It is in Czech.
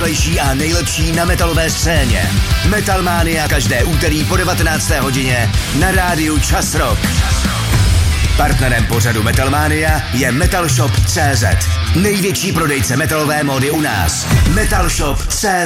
nejrychlejší a nejlepší na metalové scéně. Metalmania každé úterý po 19. hodině na rádiu Čas Rock. Partnerem pořadu Metalmania je Metalshop.cz. Největší prodejce metalové módy u nás. Metalshop.cz